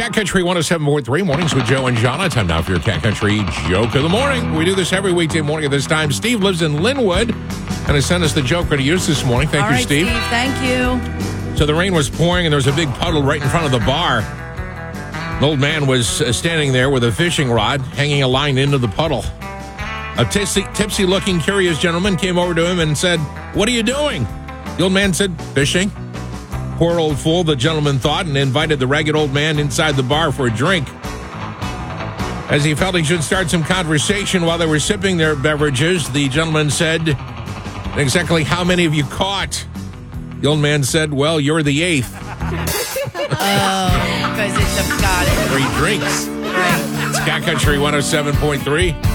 Cat Country 107.3, mornings with Joe and Jonna. Time now for your Cat Country joke of the morning. We do this every weekday morning at this time. Steve lives in Linwood and has sent us the joke we're going to use this morning. Thank you, Steve. Thank you. So the rain was pouring and there was a big puddle right in front of the bar. An old man was standing there with a fishing rod, hanging a line into the puddle. A tipsy-looking, curious gentleman came over to him and said, "What are you doing?" The old man said, "Fishing." Poor old fool, the gentleman thought, and invited the ragged old man inside the bar for a drink. As he felt he should start some conversation while they were sipping their beverages, the gentleman said, "Exactly how many have you caught?" The old man said, "Well, you're the eighth." Because it's got it. 3 drinks. Right. It's Cat Country 107.3.